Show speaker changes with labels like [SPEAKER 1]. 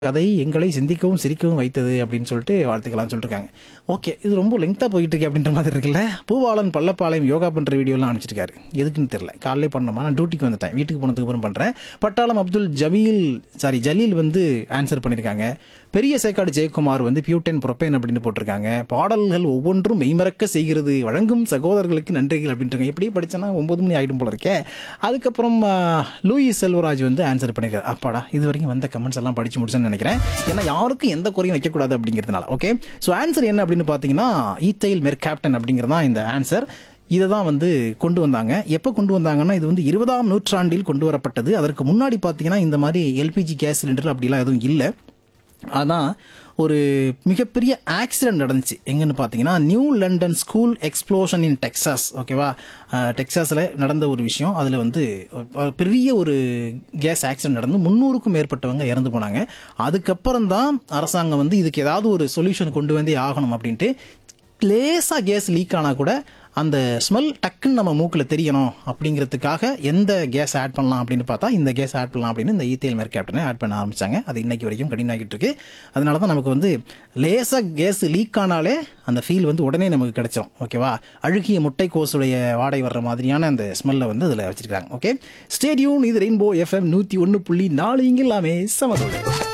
[SPEAKER 1] கதை எங்களை சிந்திக்கவும் சிரிக்கவும் வைத்தது அப்படின்னு சொல்லிட்டு வாழ்த்துக்கலாம்னு சொல்லிருக்காங்க. ஓகே, இது ரொம்ப லெங்க்தாக போயிட்டு இருக்கு அப்படின்ற மாதிரி இருக்குல்ல. பூவாளன் பள்ளப்பாளையம் யோகா பண்ணுற வீடியோலாம் அனுப்பிச்சிருக்காரு. எதுக்குன்னு தெரியல. காலையிலே பண்ணணுமா, நான் டியூட்டிக்கு வந்துட்டேன், வீட்டுக்கு போனதுக்கு அப்புறம் பண்ணுறேன். பட்டாளம் அப்துல் ஜலீல் வந்து ஆன்சர் பண்ணியிருக்காங்க. பெரிய சேக்காடு ஜெயக்குமார் வந்து பியூட்டன் புரோப்பேன் அப்படின்னு போட்டிருக்காங்க. பாடல்கள் ஒவ்வொன்றும் மெய்மறக்க செய்கிறது, வழங்கும் சகோதரர்களுக்கு நன்றிகள் அப்படின்ட்டு எப்படி படித்தேன்னா 9 மணி ஆகிடும் போல இருக்கே. அதுக்கப்புறம் லூயிஸ் செல்வராஜ் வந்து ஆன்சர் பண்ணியிருக்காரு. அப்பாடா, இது வரைக்கும் வந்த கமெண்ட்ஸ் எல்லாம் படித்து முடிச்சேன்னு நினைக்கிறேன். ஏன்னா யாருக்கும் எந்த குறையும் வைக்கக்கூடாது அப்படிங்கிறதுனால. ஓகே, ஸோ ஆன்சர் என்ன அப்படின்னு பார்த்தீங்கன்னா ஈத்தைல் மெர்கேப்டன் அப்படிங்கிறது தான் இந்த ஆன்சர். இதை தான் வந்து கொண்டு வந்தாங்க. எப்போ கொண்டு வந்தாங்கன்னா இது வந்து 20ஆம் நூற்றாண்டில் கொண்டு வரப்பட்டது. அதற்கு முன்னாடி பார்த்தீங்கன்னா இந்த மாதிரி எல்பிஜி கேஸ் சிலிண்டர் அப்படிலாம் எதுவும் இல்லை. அதான் ஒரு மிகப்பெரிய ஆக்சிடென்ட் நடந்துச்சு. எங்கன்னு பார்த்தீங்கன்னா நியூ லண்டன் ஸ்கூல் எக்ஸ்ப்ளோஷன் இன் டெக்சாஸ். ஓகேவா, டெக்சாஸில் நடந்த ஒரு விஷயம். அதில் வந்து பெரிய ஒரு கேஸ் ஆக்சிடென்ட் நடந்து 300க்கும் மேற்பட்டவங்க இறந்து போனாங்க. அதுக்கப்புறம் தான் அரசாங்கம் வந்து இதுக்கு ஏதாவது ஒரு சொல்யூஷன் கொண்டு வந்தே ஆகணும் அப்படின்ட்டு, லேசாக கேஸ் லீக் ஆனால் கூட அந்த ஸ்மெல் டக்குன்னு நம்ம மூக்கில் தெரியணும் அப்படிங்கிறதுக்காக எந்த கேஸ் ஆட் பண்ணலாம் அப்படின்னு பார்த்தா இந்த கேஸ் ஆட் பண்ணலாம் அப்படின்னு இந்த ஈத்தைல் மெர்கேப்டனை ஆட் பண்ண ஆரம்பித்தாங்க. அது இன்னைக்கு வரைக்கும் கண்டினியூ ஆகிட்டு இருக்கு. அதனால தான் நமக்கு வந்து லேசாக கேஸ் லீக் ஆனாலே அந்த ஃபீல் வந்து உடனே நமக்கு கிடைச்சிடும். ஓகேவா, அழுகிய முட்டைக்கோசுடைய வாடை வர்ற மாதிரியான அந்த ஸ்மெல்லை வந்து அதில் வச்சிருக்காங்க. Okay, stay tune. இது ரெயின்போ FM 101.4 இங்கே எல்லாமே சமதோடு.